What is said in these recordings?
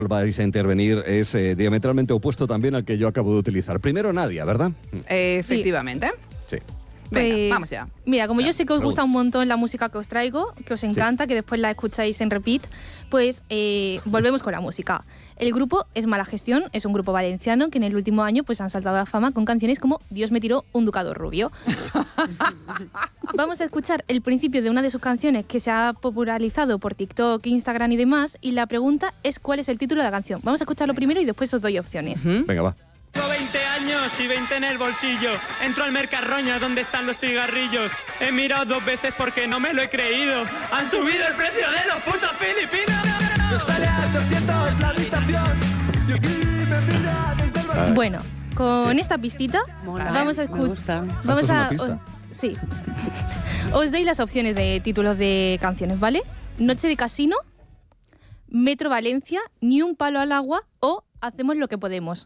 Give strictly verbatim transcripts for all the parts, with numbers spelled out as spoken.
vais a intervenir es eh, diametralmente opuesto también al que yo acabo de utilizar. Primero Nadia, ¿verdad? Eh, efectivamente. Sí. Venga, Pues, vamos ya. Mira, como Ya, yo sé que os gusta pregunta. un montón la música que os traigo, que os encanta, que después la escucháis en repeat, pues eh, volvemos con la música. El grupo es Mala Gestión, es un grupo valenciano que en el último año pues han saltado a la fama con canciones como Dios me tiró un ducado rubio. Vamos a escuchar el principio de una de sus canciones que se ha popularizado por TikTok, Instagram y demás, y la pregunta es cuál es el título de la canción. Vamos a escucharlo primero y después os doy opciones. ¿Mm? Venga, va. Tengo veinte años y veinte en el bolsillo. Entro al Mercarroña donde están los cigarrillos. He mirado dos veces porque no me lo he creído. Han subido el precio de los putos filipinos. Me sale a ochocientos la habitación. Y aquí me mira desde el balcón. Bueno, con Sí. esta pistita Mola, vamos a me escuchar. gusta. Vamos ¿Esto es a. una pista? o- sí. Os doy las opciones de títulos de canciones, ¿vale? Noche de casino, Metro Valencia, Ni un palo al agua o Hacemos lo que podemos.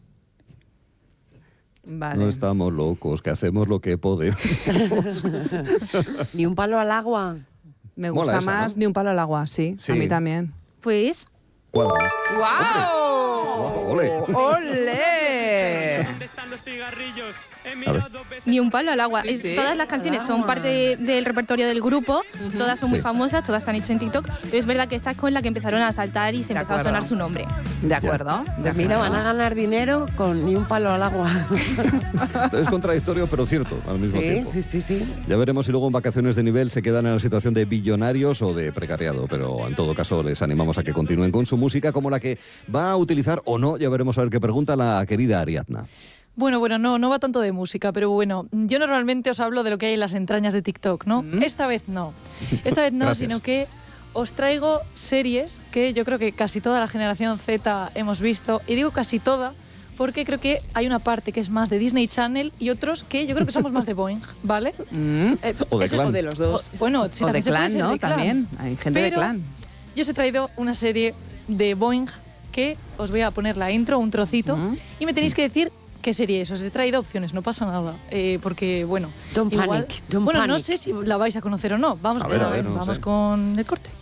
Vale. No estamos locos, que hacemos lo que podemos. Ni un palo al agua. Me Mola gusta esa, más ¿no? Ni un palo al agua, sí, Sí. a mí también. Pues ¿Cuál? ¡Guau! Ole. ¡Ole! ¿Dónde están los cigarrillos? He A mirado ver. dos veces. Ni un palo al agua. Es- Sí. todas las canciones son Ah. parte de- del repertorio del grupo, todas son muy Sí. famosas, todas se han hecho en TikTok, pero es verdad que esta es con la que empezaron a saltar y se De empezó a acuerdo. sonar su nombre. De acuerdo. de Pues mira, acuerdo. van a ganar dinero con ni un palo al agua. Es contradictorio, pero cierto al mismo Sí, tiempo. sí, sí, sí. Ya veremos si luego en vacaciones de nivel se quedan en la situación de billonarios o de precariado, pero en todo caso les animamos a que continúen con su música como la que va a utilizar o no, ya veremos a ver qué pregunta la querida Ariadna. Bueno, bueno, no, no va tanto de música, pero bueno, yo normalmente os hablo de lo que hay en las entrañas de TikTok, ¿no? Mm. Esta vez no. Esta vez no, Gracias. sino que os traigo series que yo creo que casi toda la generación Z hemos visto, y digo casi toda porque creo que hay una parte que es más de Disney Channel y otros que yo creo que somos más de Boing, ¿vale? Mm. Eh, O de eso- Clan. O de los dos. o- bueno, sí, o también de se puede clan, ser ¿no? de Clan. También. Hay gente de Pero clan. Yo os he traído una serie de Boing que os voy a poner la intro, un trocito, Mm. y me tenéis que decir qué serie es. Os he traído opciones, no pasa nada. Eh, porque, bueno, Don't igual... panic, don't bueno, no panic. sé si la vais a conocer o no. Vamos, A ver, a ver, no vamos sé. con el corte.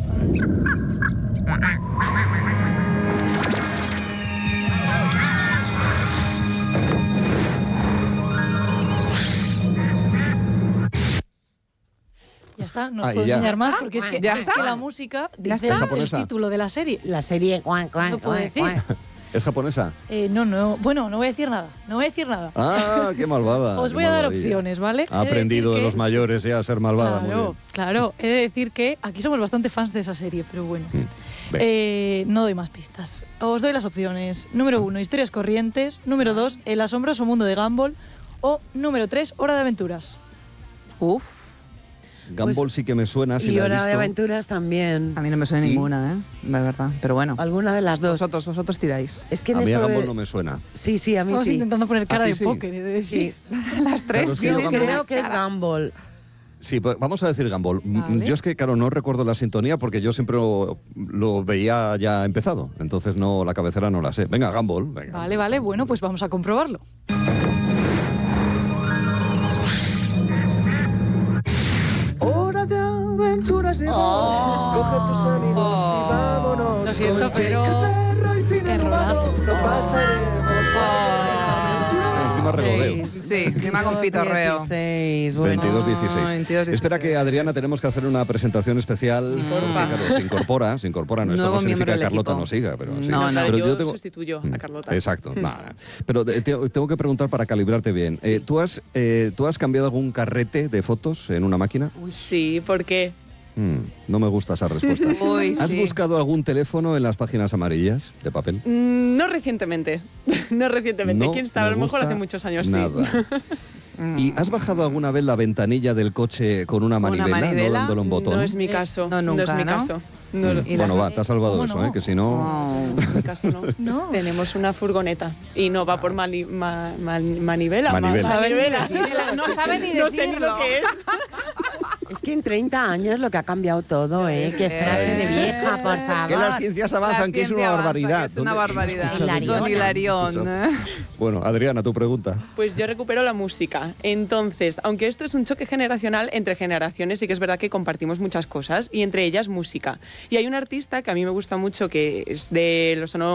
Ya está, no os Ahí puedo ya. enseñar más porque es que, ¿Ya es está? que la música ¿Ya dice está? el ¿Japonesa? título de la serie. La serie cuan, cuan, No puedo cuan, decir. cuan. ¿Es japonesa? Eh, no, no, bueno, no voy a decir nada, no voy a decir nada. Ah, qué malvada. Os qué voy a dar malvadilla. opciones, ¿vale? Ha He de aprendido decir de que- los mayores ya a ser malvada. Muy Claro, bien. claro. He de decir que aquí somos bastante fans de esa serie, pero bueno. Mm, venga. Eh, no doy más pistas. Os doy las opciones. Número uno, Historias Corrientes. Número dos, El asombroso mundo de Gumball. O número tres, Hora de Aventuras. Uf. Gumball sí que me suena, si Y la he Hora de visto. Aventuras también. A mí no me suena ¿Y? ninguna, ¿eh? De verdad. Pero bueno. Alguna de las dos. Vosotros, vosotros tiráis. Es que en A mí a esto Gumball de- no me suena. Sí, sí, a mí Estamos sí. intentando poner cara ti de sí? póker, he de decir. Sí. Las tres. Claro, es que Sí, yo tienen Gumball- creo que es cara. Gumball. Sí, pues vamos a decir Gumball. M- Vale. Yo es que, claro, no recuerdo la sintonía porque yo siempre lo, lo veía ya empezado. Entonces no, la cabecera no la sé. Venga, Gumball. Venga. Vale, vale, bueno, pues vamos a comprobarlo. Hora de aventuras llegó. Coge tus amigos y vámonos. Lo siento, Con pero- Jake, Terra y Finn Errorazo. Lo pasaremos. Encima regodeo. Sí, encima con pitorreo. dieciséis, bueno. veintidós dieciséis. veintidós Espera que, dieciséis. Adriana, tenemos que hacer una presentación especial. Porque, claro, se incorpora, se incorpora. No, esto Nuevo no significa miembro que del Carlota equipo. no siga, pero sí. No, no. Pero yo, tengo- sustituyo Mm, a Carlota. Exacto. nada. Pero te- te- tengo que preguntar para calibrarte bien. Eh, ¿tú, has, eh, ¿Tú has cambiado algún carrete de fotos en una máquina? Uy, sí, ¿por qué? Mm, no me gusta esa respuesta. Uy, ¿Has sí. buscado algún teléfono en las páginas amarillas de papel? Mm, No recientemente. no recientemente. No ¿Quién sabe? A me lo mejor gusta hace muchos años, nada. ¿Y has bajado alguna vez la ventanilla del coche con una ¿Con una manivela, manivela? no dándole un botón? No es mi caso. No, No, nunca, es mi ¿no? caso. No, Mm, ¿Y bueno, las- va, te has salvado ¿Cómo eso, no? ¿eh? Que si no... Oh. en mi caso no. No. Tenemos una furgoneta y no va por mani- ma- ma- manivela. ma- Manivela. manivela. No sabe ni No sé ni decirlo. lo que es. Es que en treinta años lo que ha cambiado todo, ¿eh? Sí. Qué frase de vieja, por favor. Que las ciencias avanzan, La que es ciencia una avanza, barbaridad. que es una ¿Dónde- barbaridad. Escucha, ¿dónde- Hilarión. Don Hilarión. Bueno, Adriana, tu pregunta. Pues yo recupero la música. Entonces, aunque esto es un choque generacional entre generaciones, sí que es verdad que compartimos muchas cosas y entre ellas música. Y hay un artista que a mí me gusta mucho que es de los